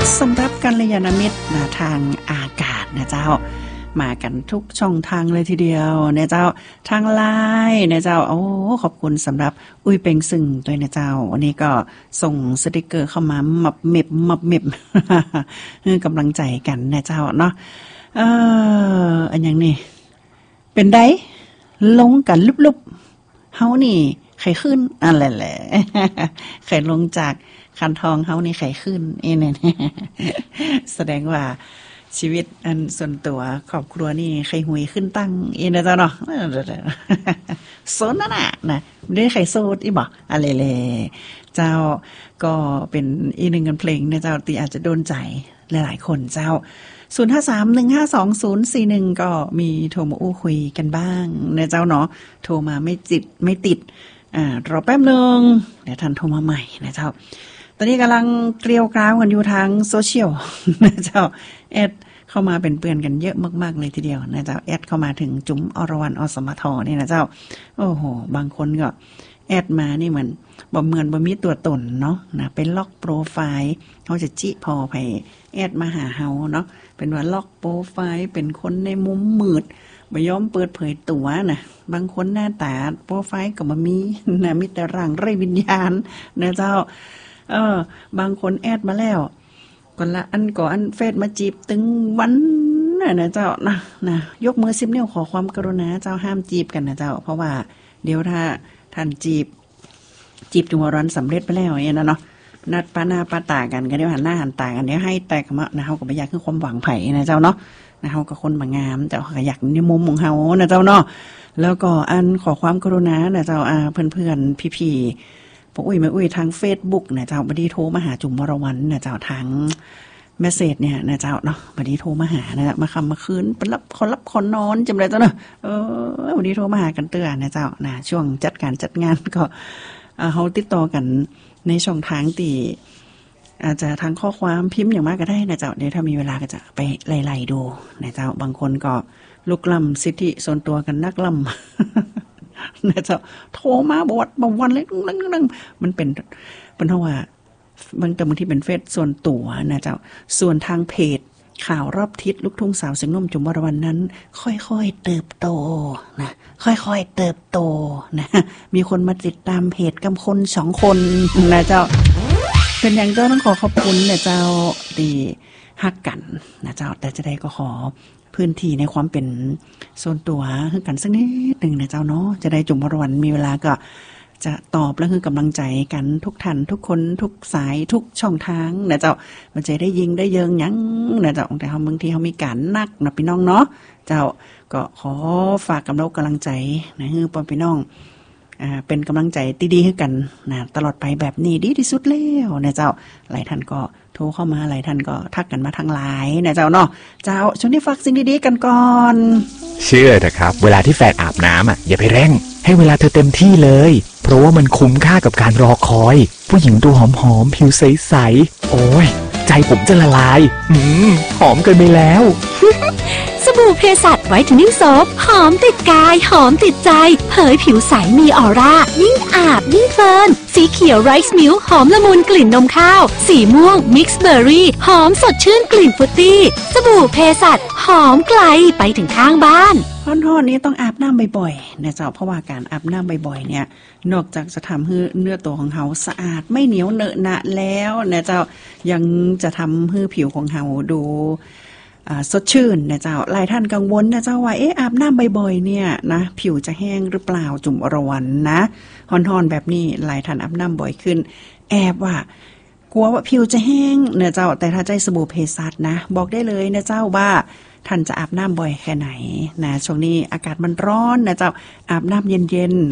สำหรับกัลยาณมิตรนะทางอากาศนะเจ้ามากันทุกช่องทางเลยทีเดียวนะเจ้าทางไลน์นะเจ้าโอ้ขอบคุณสำหรับอุ้ยเป็งซึ่งด้วยนะเจ้าวันนี้ก็ส่งสติกเกอร์เข้ามามับเม็บ ให้กำลังใจกันนะเจ้าเนาะอันอย่างนี้เป็นไดลงกันลุบๆเฮานี่ไข่ขึ้นอะไรแหละไข่ลงจากคันทองเฮานี่ไข่ขึ้นเนี่ยแสดงว่าชีวิตอันส่วนตัวครอบครัวนี่ไข่หุยขึ้นตั้งนะเจ้าเนาะโซนนั่นน่ะนะไม่ได้ไข่โซดอีบ่อะไรเลยเจ้าก็เป็นอีกหนึ่งกันเพลงนะเจ้าตีอาจจะโดนใจหลายๆคนเจ้า0531520041ก็มีโทรมาอู้คุยกันบ้างนะเจ้าเนาะโทรมาไม่ติดรอแป๊บนึงเดี๋ยวท่านโทรมาใหม่นะเจ้าตอนนี้กำลังเกลียวกราวกันอยู่ทางโซเชียลนะเจ้าแอดเข้ามาเป็นเพื่อนกันเยอะมากๆเลยทีเดียวนะเจ้าแอดเข้ามาถึงจุ๋มอรวรรณอสมทนี่นะเจ้าโอ้โหบางคนก็แอดมานี่เหมือนบ่มีตัวตนเนาะนะเป็นล็อกโปรไฟล์เขาจะจิพอไปแอดมาหาเฮาเนาะเป็นว่าล็อกโปรไฟล์เป็นคนในมุมมืดบ่ยอมเปิดเผยตัวนะบางคนหน้าตาโปรไฟล์ก็บ่มีนะมีแต่ร่างไร้วิญญาณนะเจ้าบางคนแอดมาแล้วก่อนละอันเฟซมาจีบตึงวันนะเจ้านะยกมือ10 นิ้วขอความกรุณาเจ้าห้ามจีบกันนะเจ้าเพราะว่าเดี๋ยวถ้าท่านจีบจุงวรันสำเร็จไปแล้วเนี่ยนะเนาะนัดปาหน้าปาตากันก็เดี๋ยวหันหน้าหันตากันเดี๋ยวให้แตกมานะเฮาก็บ่อยากคือความหวังไผนะเจ้าเนาะนะเฮาก็คนบ่งามแต่ก็อยากในมุมของเฮานะเจ้าเนาะแล้วก็อันขอความกรุณานะเจ้าเพื่อนๆพี่ๆพวกแม่ทาง Facebook นะเจ้าบ่ได้โทรมาหาจุ๋มวรวรรณนะเจ้าทางเมสเสจเนี่ยนะเจ้าเนาะบ่ได้โทรมาหานะมาค่ำมาคืนเป็นรับคนนอนจำได้เจ้าเนาะบ่ได้โทรมาหากันเตือนนะเจ้านะช่วงจัดงานก็เฮาติดต่อกันในช่องทางที่อาจจะทางข้อความพิมพ์อย่างมากก็ได้นะเจ้าเดี๋ยวถ้ามีเวลาก็จะไปไล่ๆดูนะเจ้าบางคนก็ลุกล้ำสิทธิส่วนตัวกันนักล้ำนะเจ้าโทรมาบวันเล็กมันเป็นเพราะว่าบางทีเป็นเฟซส่วนตัวนะเจ้าส่วนทางเพจข่าวรอบทิศลูกทุ่งสาวเสียงนุ่มจุ๋มวรวรรณนั้นค่อยๆเติบโตนะค่อยๆเติบโตนะมีคนมาติดตามเพจกำคน2 คนนะเจ้าเป็นอย่างเจ้าต้องขอบคุณนะเจ้าดีฮักกันนะเจ้าแต่จะได้ก็ขอพื้นที่ในความเป็นส่วนตัวให้กันสักนิดนึงนะเจ้าเนาะจะได้จุ๋มวรวรรณมีเวลาก็จะตอบและคือกำลังใจกันทุกท่านทุกคนทุกสายทุกช่องทางนะเจ้ามันจะได้ยิงได้เยิงหยังนะเจ้าแต่บางทีเขามีการนักนะพี่น้องเนาะเจ้าก็ขอฝากกำลังใจนะให้พี่น้องเป็นกำลังใจดีๆให้กันนะตลอดไปแบบนี้ดีที่สุดแล้วนะเจ้าหลายท่านก็โทรเข้ามาหลายท่านก็ทักกันมาทางไลน์นะเจ้าเนาะเจ้าช่วงนี้ฝากสิ่งดีๆกันก่อนเชื่อเถอะครับเวลาที่แฟนอาบน้ำอย่าไปเร่งให้เวลาเธอเต็มที่เลยเพราะว่ามันคุ้มค่ากับการรอคอยผู้หญิงตัวหอมๆผิวใสๆโอ้ยใจผมจะละลายหอมเกินไปแล้วสบู่เพสัชไวท์เทนนิ่งโซปหอมติดกายหอมติดใจเผยผิวใสมีออร่ายิ่งอาบยิ่งเพลินสีเขียวไรซ์มิลค์หอมละมุนกลิ่นนมข้าวสีม่วงมิกซ์เบอร์รี่หอมสดชื่นกลิ่นฟรุตตี้สบู่เพสัชหอมไกลไปถึงข้างบ้านร้อนๆนี้ต้องอาบน้ำบ่อยๆนะเจ้าเพราะว่าการอาบน้ำบ่อยๆเนี่ยนอกจากจะทำให้เนื้อตัวของเฮาสะอาดไม่เหนียวเหนอะหนะแล้วนะเจ้ายังจะทำให้ผิวของเฮาดูสดชื่นนะเจ้าหลายท่านกังวลนะเจ้าว่าอาบน้ำบ่อยๆเนี่ยนะผิวจะแห้งหรือเปล่าจุ๋มอรวรรณนะฮ้อนๆแบบนี้หลายท่านอาบน้ำบ่อยขึ้นแอบว่ากลัวว่าผิวจะแห้งนะเจ้าแต่ถ้าใจสบู่เพสัชนะบอกได้เลยนะเจ้าว่าท่านจะอาบน้ำบ่อยแค่ไหนนะช่วงนี้อากาศมันร้อนนะเจ้าอาบน้ำเย็นๆ